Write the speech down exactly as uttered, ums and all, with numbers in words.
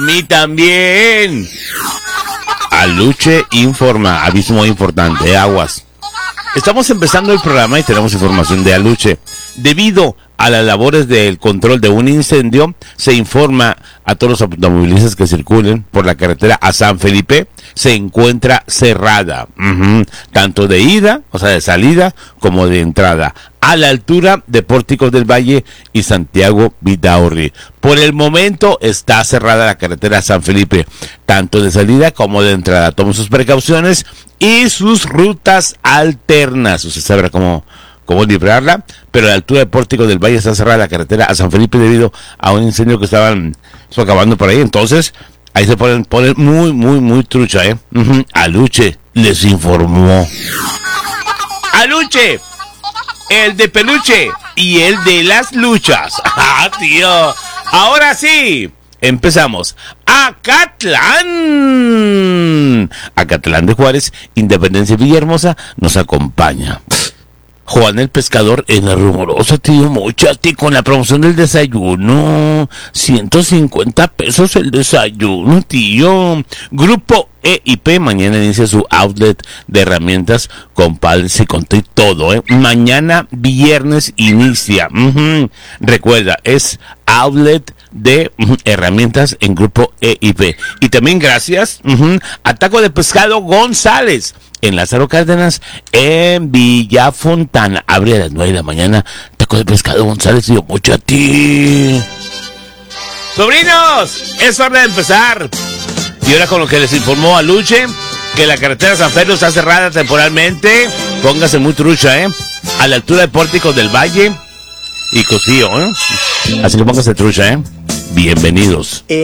mí también. Aluche informa, aviso muy importante, ¿eh? Aguas. Estamos empezando el programa y tenemos información de Aluche. Debido a las labores del control de un incendio, se informa a todos los automovilistas que circulen por la carretera a San Felipe, se encuentra cerrada, uh-huh, tanto de ida, o sea de salida, como de entrada, a la altura de Pórticos del Valle y Santiago Vidaurri. Por el momento está cerrada la carretera a San Felipe, tanto de salida como de entrada. Tome sus precauciones y sus rutas alternas. Usted sabrá cómo, cómo librarla, pero a la altura de Pórticos del Valle está cerrada la carretera a San Felipe debido a un incendio que estaban socavando por ahí. Entonces, ahí se ponen, ponen muy, muy, muy trucha, ¿eh? Uh-huh. Aluche les informó. Aluche, el de peluche y el de las luchas. ¡Ah, tío! Ahora sí, empezamos. Acatlán. Acatlán de Juárez, Independencia Villahermosa, nos acompaña Juan el Pescador en la Rumorosa, tío Mochati, con la promoción del desayuno. ciento cincuenta pesos el desayuno, tío. Grupo E y P mañana inicia su outlet de herramientas con padres y con todo, ¿eh? Mañana viernes inicia. Uh-huh. Recuerda, es outlet de uh, herramientas en Grupo E y P. Y también gracias uh-huh, a Taco de Pescado González en Lázaro Cárdenas, en Villa Fontana. Abre a las nueve de la mañana. Taco de Pescado González, tío Mochati. Sobrinos, es hora de empezar. Y ahora con lo que les informó Aluche, que la carretera San Fernando está cerrada temporalmente. Póngase muy trucha, ¿eh? A la altura de Pórticos del Valle y Cocío, ¿eh? Así que póngase trucha, ¿eh? Bienvenidos.